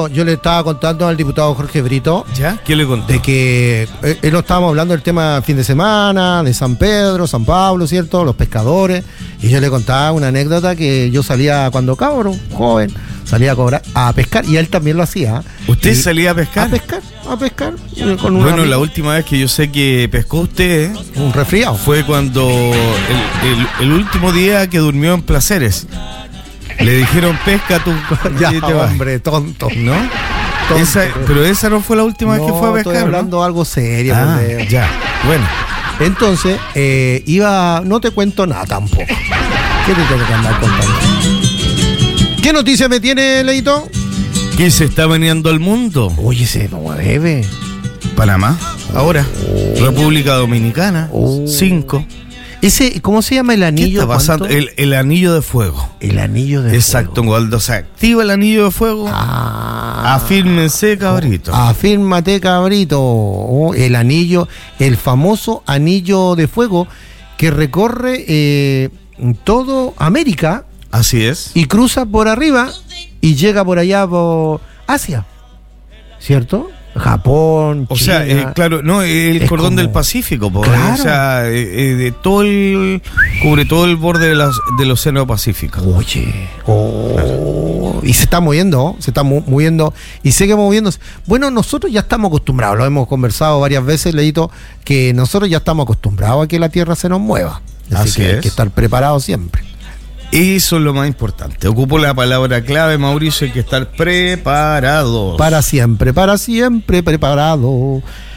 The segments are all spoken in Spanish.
Leito, yo le estaba contando al diputado Jorge Brito. ¿Ya? ¿Qué le contó? De que él estábamos hablando del tema fin de semana, de San Pedro, San Pablo, ¿cierto? Los pescadores. Y yo le contaba una anécdota que yo salía cuando cabrón, joven, salía a pescar, y él también lo hacía. ¿Usted salía a pescar? A pescar. Bueno, la última vez que yo sé que pescó usted, un resfriado, fue cuando el último día que durmió en Placeres. Le dijeron pesca tú. Ya, hombre, tonto, ¿no? Tonto, pero esa no fue la última vez que fue a pescar. Estoy hablando de algo serio. Ya, bueno. Entonces, no te cuento nada tampoco. ¿Qué te tengo que andar contando? ¿Qué noticia me tiene, Leito? ¿Qué se está meneando al mundo? Oye, se mueve. Panamá, ahora. República Dominicana, 5. Ese, ¿cómo se llama el anillo? ¿Qué está pasando? El anillo de fuego. El anillo de fuego. Exacto, cuando se activa el anillo de fuego, afírmense, cabrito. Afírmate, cabrito. El anillo, el famoso anillo de fuego que recorre todo América. Así es. Y cruza por arriba y llega por allá por Asia, ¿cierto? Japón, o China. sea, claro, no, el cordón como del Pacífico, claro. O sea, de todo cubre todo el borde del Océano Pacífico. Oye, claro. Y se está moviendo, y sigue moviéndose. Bueno, nosotros ya estamos acostumbrados, lo hemos conversado varias veces, Leito, que nosotros ya estamos acostumbrados a que la Tierra se nos mueva. Así que hay que estar preparados siempre. Eso es lo más importante. Ocupo la palabra clave, Mauricio, hay que estar preparados. Para siempre preparado.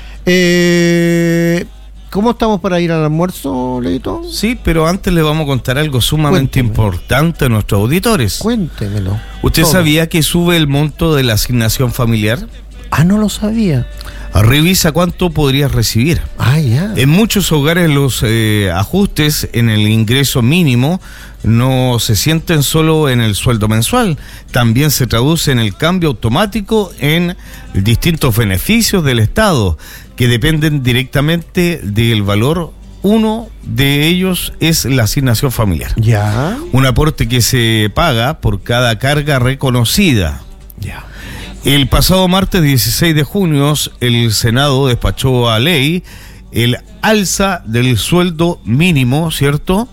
¿Cómo estamos para ir al almuerzo, Leito? Sí, pero antes le vamos a contar algo sumamente importante a nuestros auditores. Cuéntemelo. ¿Usted sabía que sube el monto de la asignación familiar? No lo sabía. Revisa cuánto podrías recibir. Ya. En muchos hogares los ajustes en el ingreso mínimo no se sienten solo en el sueldo mensual, también se traduce en el cambio automático en distintos beneficios del Estado que dependen directamente del valor. Uno de ellos es la asignación familiar. Ya. Un aporte que se paga por cada carga reconocida. Ya. El pasado martes 16 de junio, el Senado despachó a ley el alza del sueldo mínimo, ¿cierto?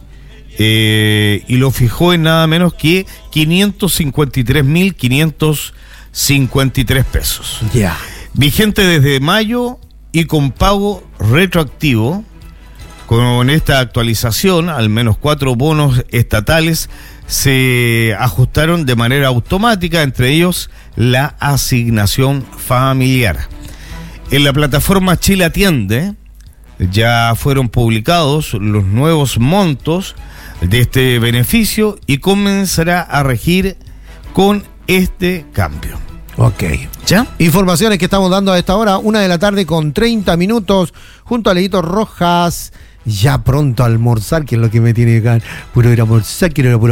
Y lo fijó en nada menos que 553.553 pesos. Ya. Vigente desde mayo y con pago retroactivo. Con esta actualización, al menos 4 bonos estatales se ajustaron de manera automática, entre ellos la asignación familiar. En la plataforma Chile Atiende ya fueron publicados los nuevos montos de este beneficio y comenzará a regir con este cambio. Ok. ¿Ya? Informaciones que estamos dando a esta hora, 1:30 p.m, junto a Leito Rojas. Ya pronto a almorzar, que es lo que me tiene que puro ir a almorzar, quiero ir a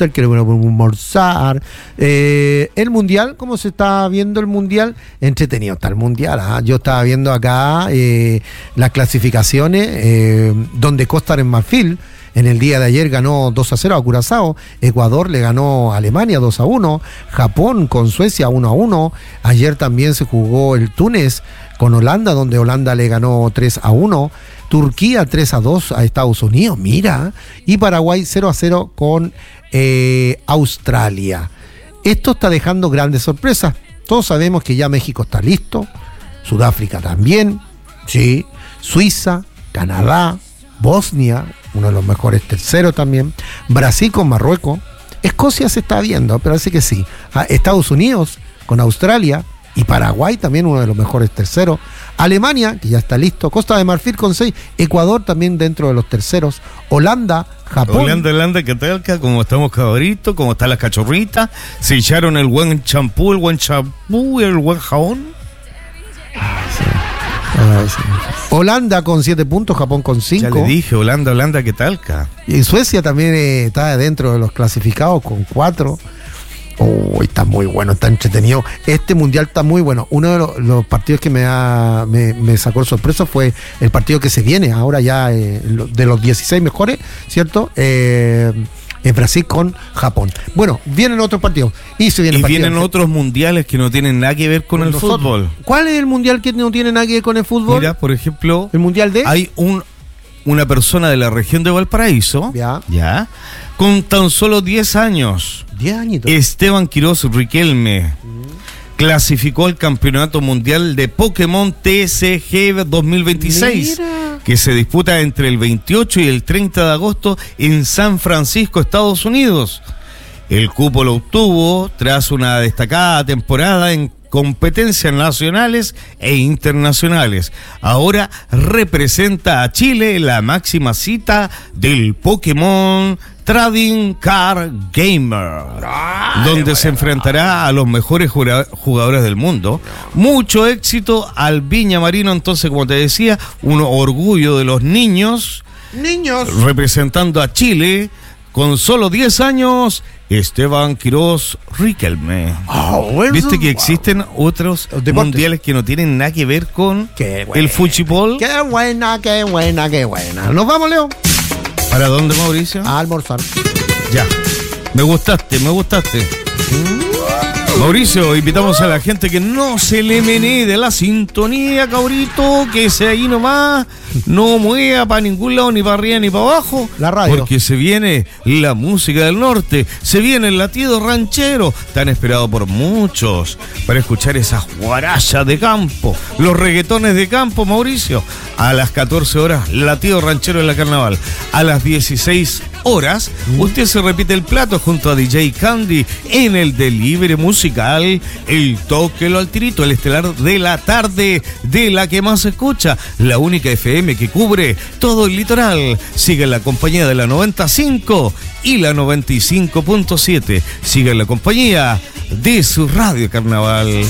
almorzar. El mundial, ¿cómo se está viendo el mundial? Entretenido está el mundial. Yo estaba viendo acá las clasificaciones, donde Costa de Marfil en el día de ayer ganó 2-0 a Curazao, Ecuador le ganó a Alemania 2-1, Japón con Suecia 1-1, ayer también se jugó el Túnez con Holanda, donde Holanda le ganó 3-1, Turquía 3-2 a Estados Unidos, mira, y Paraguay 0-0 con Australia. Esto está dejando grandes sorpresas. Todos sabemos que ya México está listo, Sudáfrica también, sí, Suiza, Canadá, Bosnia, uno de los mejores terceros también, Brasil con Marruecos, Escocia se está viendo, pero parece que sí, Estados Unidos con Australia y Paraguay también uno de los mejores terceros, Alemania, que ya está listo, Costa de Marfil con 6, Ecuador también dentro de los terceros, Holanda, Japón. Holanda, ¿qué tal? ¿Cómo estamos, cabritos? ¿Cómo están las cachorritas? ¿Se echaron el buen champú, el buen jabón? Sí. Holanda con 7 puntos, Japón con 5. Ya le dije, Holanda, ¿qué tal? Y Suecia también está dentro de los clasificados con 4. Está muy bueno, está entretenido. Este mundial está muy bueno. Uno de los partidos que me sacó sorpresa fue el partido que se viene ahora ya, de los 16 mejores, ¿cierto? Es Brasil con Japón. Bueno, vienen otros partidos. Y vienen otros mundiales que no tienen nada que ver con el fútbol. ¿Cuál es el mundial que no tiene nada que ver con el fútbol? Mira, por ejemplo, el mundial de... Hay una persona de la región de Valparaíso, ya, con tan solo 10 años. 10 añitos. Esteban Quirós Riquelme. Clasificó al Campeonato Mundial de Pokémon TCG 2026, Mira. Que se disputa entre el 28 y el 30 de agosto en San Francisco, Estados Unidos. El cupo lo obtuvo tras una destacada temporada en competencias nacionales e internacionales. Ahora representa a Chile en la máxima cita del Pokémon Trading Card Gamer, donde se enfrentará a los mejores jugadores del mundo. Mucho éxito al Viña Marino, entonces, como te decía, un orgullo de los niños representando a Chile con solo 10 años. Esteban Quirós Riquelme. ¿Viste que existen otros mundiales que no tienen nada que ver con el fútbol? Qué buena. ¿Nos vamos, Leo? ¿Para dónde, Mauricio? A almorzar. Ya. Me gustaste. Mauricio, invitamos a la gente que no se le menee de la sintonía, cabrito, que sea ahí nomás, no mueva para ningún lado, ni para arriba ni para abajo. La radio. Porque se viene la música del norte, se viene el latido ranchero, tan esperado por muchos, para escuchar esas guarachas de campo, los reggaetones de campo, Mauricio. A las 14 horas, latido ranchero en la Carnaval. A las 16 horas, usted se repite el plato junto a DJ Candy en el delivery musical, el toque lo al tirito, el estelar de la tarde, de la que más se escucha, la única FM que cubre todo el litoral. Sigue en la compañía de la 95 y la 95.7. Sigue en la compañía de su Radio Carnaval.